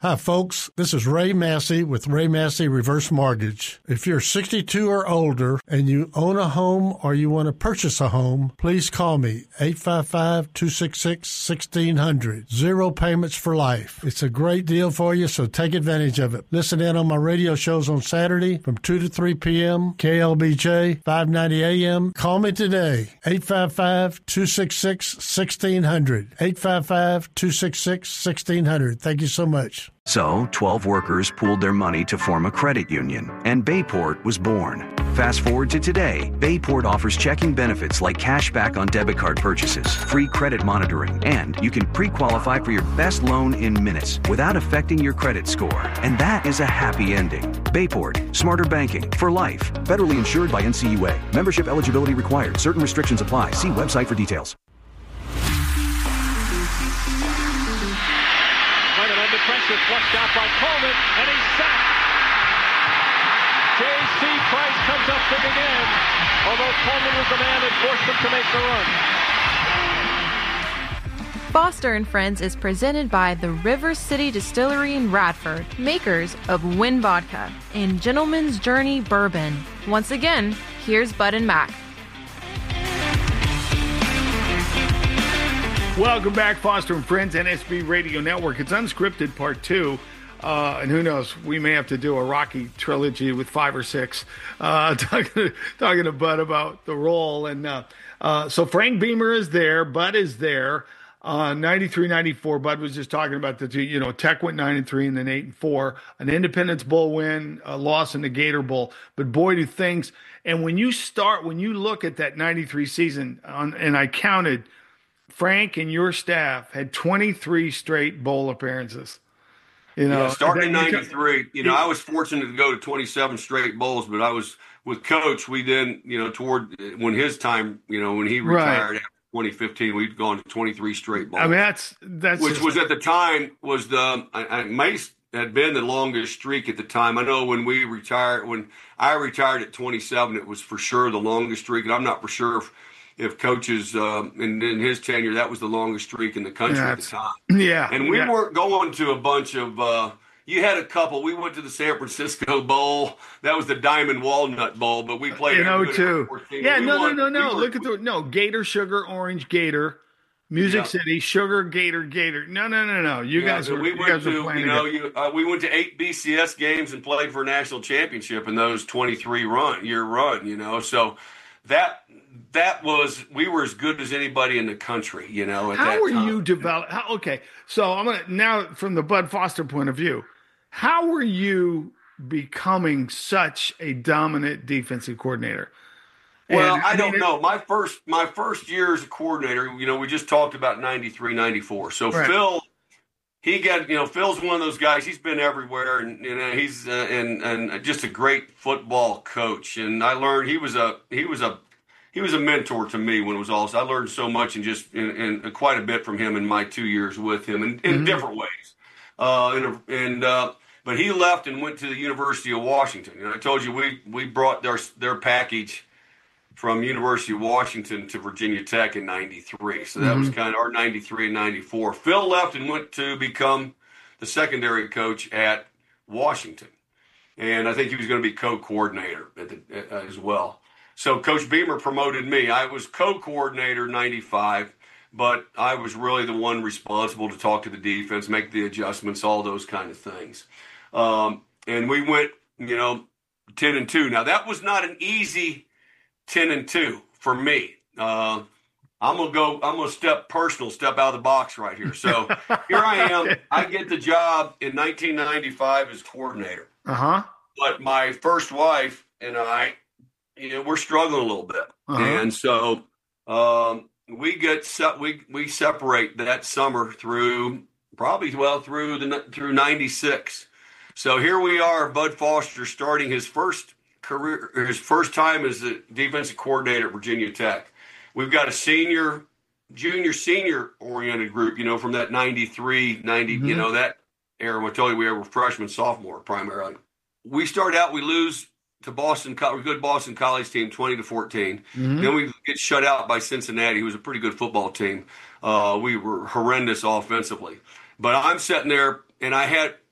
Hi, folks. This is Ray Massey with Ray Massey Reverse Mortgage. If you're 62 or older and you own a home or you want to purchase a home, please call me, 855-266-1600. Zero payments for life. It's a great deal for you, so take advantage of it. Listen in on my radio shows on Saturday from 2 to 3 p.m., KLBJ, 590 a.m. Call me today, 855-266-1600. 855-266-1600. Thank you so much. So, 12 workers pooled their money to form a credit union, and Bayport was born. Fast forward to today, Bayport offers checking benefits like cash back on debit card purchases, free credit monitoring, and you can pre-qualify for your best loan in minutes without affecting your credit score. And that is a happy ending. Bayport, smarter banking for life. Federally insured by NCUA. Membership eligibility required. Certain restrictions apply. See website for details. Under pressure, flushed out by Coleman, and he's sacked. J.C. Price comes up big again, although Coleman was the man that forced them to make the run. Foster and Friends is presented by the River City Distillery in Radford, makers of Wynn Vodka and Gentleman's Journey Bourbon. Once again, here's Bud and Mac. Welcome back, Foster and Friends, NSB Radio Network. It's Unscripted Part 2. And who knows, we may have to do a Rocky trilogy with 5 or 6, talking to Bud about the role. And so Frank Beamer is there. Bud is there. 93-94, Bud was just talking about the two. Tech went 9-3 and then 8-4. An Independence Bowl win, a loss in the Gator Bowl. But boy, do things. And when you look at that 93 season, and I counted, Frank and your staff had 23 straight bowl appearances. Starting in 93, I was fortunate to go to 27 straight bowls, but I was with Coach. We then, toward when his time, when he retired after 2015, we'd gone to 23 straight bowls. I mean, that's which was at the time was may had been the longest streak at the time. I know when I retired at 27, it was for sure the longest streak, and I'm not for sure if Coach's in his tenure, that was the longest streak in the country at the time. Yeah. And we weren't going to a bunch of you had a couple. We went to the San Francisco Bowl. That was the Diamond Walnut Bowl, but we played in 02. Yeah, no. Look at Gator, Sugar, Orange, Gator, Music City, Sugar, Gator. No. You guys were playing we went to 8 BCS games and played for a national championship in those 23-year run, so that was, we were as good as anybody in the country, at that time. How were you developed? Okay, so I'm going to, now from the Bud Foster point of view, how were you becoming such a dominant defensive coordinator? Well, I don't know. My first year as a coordinator, we just talked about 93, 94. So right. Phil, he got, Phil's one of those guys. He's been everywhere, and he's and just a great football coach. And I learned he was a mentor to me when it was all. I learned so much and quite a bit from him in my 2 years with him in different ways. But he left and went to the University of Washington. And I told you we brought their package from University of Washington to Virginia Tech in 93. So that was kind of our 93 and 94. Phil left and went to become the secondary coach at Washington. And I think he was going to be co-coordinator as well. So Coach Beamer promoted me. I was co-coordinator 95, but I was really the one responsible to talk to the defense, make the adjustments, all those kind of things. And we went, 10-2. Now that was not an easy 10-2 for me. I'm gonna step out of the box right here. So here I am. I get the job in 1995 as coordinator. But my first wife and I, we're struggling a little bit, and so we separate that summer through 96. So here we are, Bud Foster starting his first time as a defensive coordinator at Virginia Tech. We've got a junior, senior oriented group, from that 93, 90, that era. I told you we were freshman, sophomore primarily. We start out, we lose to Boston. We go to Boston College team 20-14. Then we get shut out by Cincinnati, who was a pretty good football team. We were horrendous offensively. But I'm sitting there, and I had